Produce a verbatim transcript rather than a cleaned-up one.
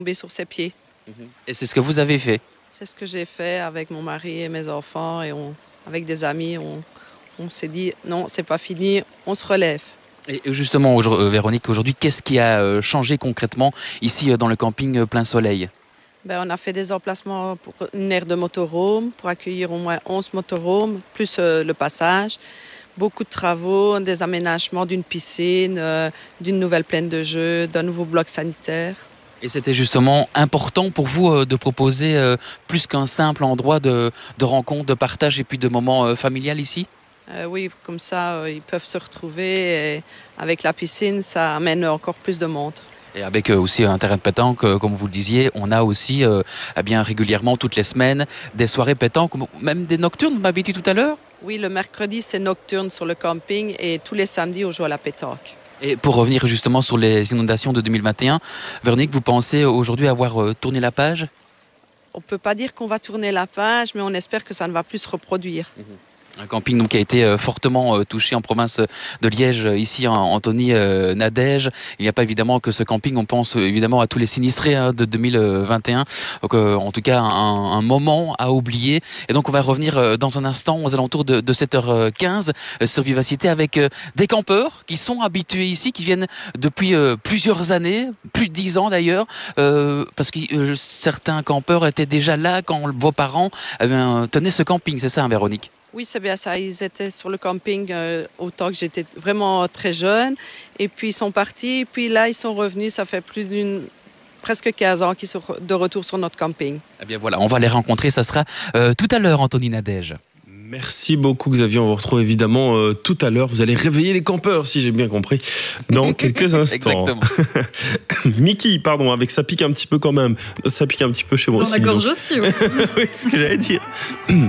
tomber sur ses pieds. Et c'est ce que vous avez fait? C'est ce que j'ai fait avec mon mari et mes enfants et on, avec des amis. On, on s'est dit non, c'est pas fini, on se relève. Et justement, euh, Véronique, aujourd'hui, qu'est-ce qui a euh, changé concrètement ici euh, dans le camping euh, Plein Soleil? Ben, on a fait des emplacements pour une aire de motorhome pour accueillir au moins onze motorhomes, plus euh, le passage. Beaucoup de travaux, des aménagements d'une piscine, euh, d'une nouvelle plaine de jeux, d'un nouveau bloc sanitaire. Et c'était justement important pour vous euh, de proposer euh, plus qu'un simple endroit de, de rencontre, de partage et puis de moments euh, familial ici? Euh, oui, comme ça, euh, ils peuvent se retrouver. Et avec la piscine, ça amène encore plus de monde. Et avec euh, aussi un terrain de pétanque, euh, comme vous le disiez, on a aussi euh, eh bien, régulièrement, toutes les semaines, des soirées pétanque, même des nocturnes, vous m'avez dit tout à l'heure? Oui, le mercredi, c'est nocturne sur le camping et tous les samedis, on joue à la pétanque. Et pour revenir justement sur les inondations de deux mille vingt et un, Véronique, vous pensez aujourd'hui avoir euh, tourné la page? On ne peut pas dire qu'on va tourner la page, mais on espère que ça ne va plus se reproduire. Mmh. Un camping donc, qui a été fortement touché en province de Liège, ici en Antony Nadège. Il n'y a pas évidemment que ce camping, on pense évidemment à tous les sinistrés hein, de deux mille vingt et un. Donc euh, en tout cas un, un moment à oublier. Et donc on va revenir dans un instant aux alentours de, de sept heures quinze sur Vivacité avec des campeurs qui sont habitués ici, qui viennent depuis plusieurs années, plus de dix ans d'ailleurs, euh, parce que euh, certains campeurs étaient déjà là quand vos parents eh bien, tenaient ce camping, c'est ça hein, Véronique? Oui, c'est bien ça. Ils étaient sur le camping euh, autant que j'étais vraiment très jeune. Et puis, ils sont partis. Et puis là, ils sont revenus. Ça fait plus d'une... presque quinze ans qu'ils sont de retour sur notre camping. Eh bien voilà, on va les rencontrer. Ça sera euh, tout à l'heure, Antony Nadège. Merci beaucoup Xavier, on vous retrouve évidemment euh, tout à l'heure. Vous allez réveiller les campeurs, si j'ai bien compris, dans quelques instants. Exactement. Mickey, pardon, avec ça pique un petit peu quand même. Ça pique un petit peu chez moi Dans aussi. la gorge aussi, oui. Oui, c'est ce que j'allais dire.